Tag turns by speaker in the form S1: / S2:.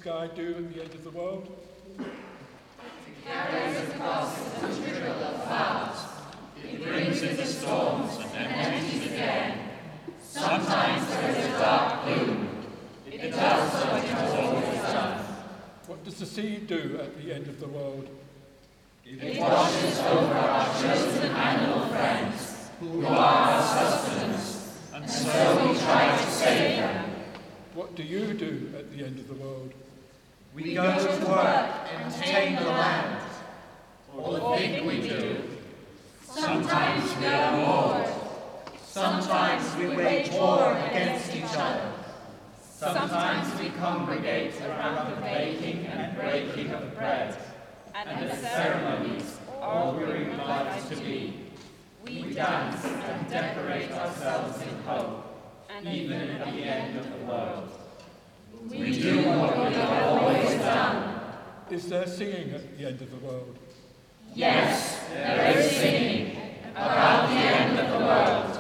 S1: sky do at the end of the world?
S2: Carries across the trickle of clouds. It brings in the storms and empties again. Sometimes there is a dark gloom. It does what it has always done.
S1: What does the sea do at the end of the world?
S2: It washes over our chosen animal friends, who are our sustenance, and so we try to save them.
S1: What do you do at the end of the world?
S3: We go to work and tame the land, or think we do.
S2: Sometimes we are bored.
S3: Sometimes we wage war against each other. Sometimes we congregate around the baking and breaking of bread, and the ceremonies all bring life to be. We dance and decorate ourselves in hope, even at the end of the world.
S2: We do what we have always done.
S1: Is there singing at the end of the world?
S2: Yes, there is singing about the end of the world.